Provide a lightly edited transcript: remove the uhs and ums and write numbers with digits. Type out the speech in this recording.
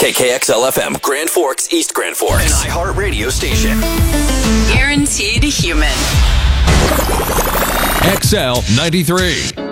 KKXL FM, Grand Forks, East Grand Forks. An iHeartRadio station. Guaranteed human. XL 93.